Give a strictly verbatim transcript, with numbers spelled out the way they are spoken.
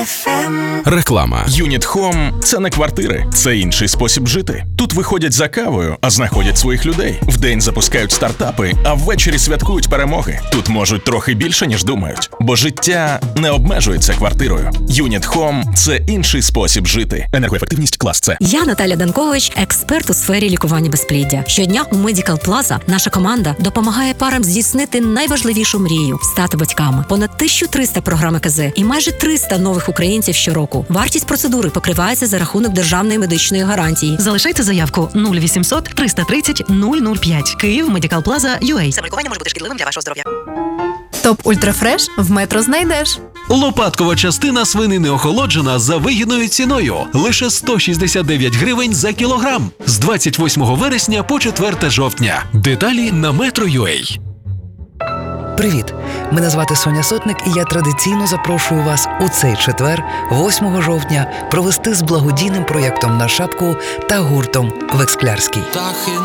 еф ем. Реклама. Юніт Home – це не квартири, це інший спосіб жити. Тут виходять за кавою, а знаходять своїх людей. Вдень запускають стартапи, а ввечері святкують перемоги. Тут можуть трохи більше, ніж думають. Бо життя не обмежується квартирою. Юніт Home – це інший спосіб жити. Енергоефективність клас С. Я Наталя Данкович, експерт у сфері лікування безпліддя. Щодня у Medical Plaza наша команда допомагає парам здійснити найважливішу мрію – стати батьками. Понад тисяча триста програм ЕКЗ і майже триста нових українців щороку. Вартість процедури покривається за рахунок державної медичної гарантії. Залишайте заявку нуль вісімсот триста тридцять нуль нуль п'ять. Київ, Medical Plaza, ю ей. Самолікування може бути шкідливим для вашого здоров'я. Топ Ультрафреш в Метро знайдеш. Лопаткова частина свинини охолоджена за вигідною ціною. Лише сто шістдесят дев'ять гривень за кілограм. З двадцять восьмого вересня по четверте жовтня. Деталі на метро точка ю ей. Привіт! Мене звати Соня Сотник, і я традиційно запрошую вас у цей четвер, восьмого жовтня, провести з благодійним проєктом «На шапку» та гуртом «Вексклярський».